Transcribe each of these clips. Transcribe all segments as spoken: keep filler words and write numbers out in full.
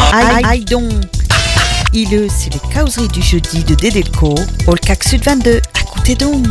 Aïe, aïe donc. Il est, c'est les causeries du jeudi de Dédelco, au C A C Sud vingt-deux. Écoutez donc.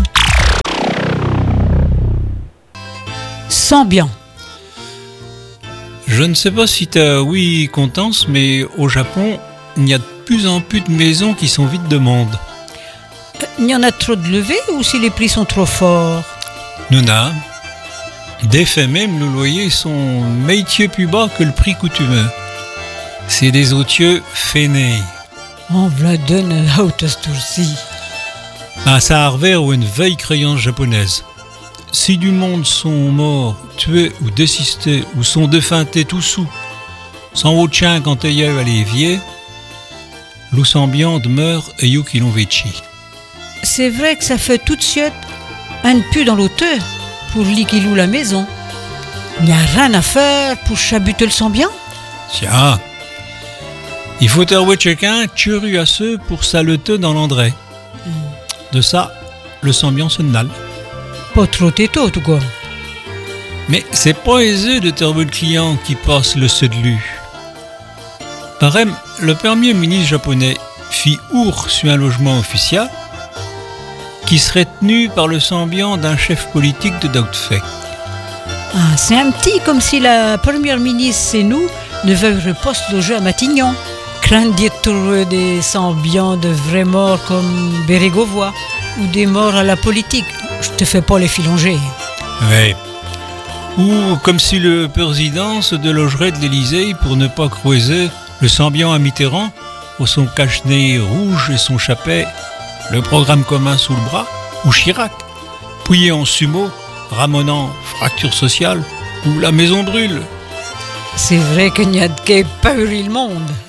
Sambian. Je ne sais pas si t'as oui contence, mais au Japon, il y a de plus en plus de maisons qui sont vides de monde. Il y en a trop de levées ou si les prix sont trop forts? Nuna, des faits même, les loyers sont métier plus bas que le prix coutumeux. C'est des autieux fainéants. On v'là donne à haute tour-ci. Un savoir ou une vieille créance japonaise. Si du monde sont morts, tués ou désistés, ou sont défuntés tout sous, sans autre chien quand ayez à l'évier, l'Oussambian demeure et you qui l'ont véchi. C'est vrai que ça fait tout de suite un pu dans l'auteur pour lui qui loue la maison. Il n'y a rien à faire pour chabuter le Sambian. Tiens, il faut avouer chacun turu à ceux pour saleter dans l'André. Mm. De ça, le Sambian se nale. Pas trop této, tout quoi. Mais c'est pas aisé de trouver le client qui passe le sedlu. Pareil, le premier ministre japonais fit ours sur un logement officiel qui serait tenu par le Sambian d'un chef politique de Dautfei. Ah, c'est un petit comme si la première ministre, c'est nous, ne veuille pas se loger à Matignon. Crainte d'y trouver des Sambians de vrais morts comme Bérégovois ou des morts à la politique. Je te fais pas les filonger. Ouais. Ou comme si le président se délogerait de l'Élysée pour ne pas croiser le Sambian à Mitterrand au son cache-nez rouge et son chapet, le programme commun sous le bras, ou Chirac, pouillé en sumo, ramonant fracture sociale, ou la maison brûle. C'est vrai qu'il n'y a de qu'à pas le monde.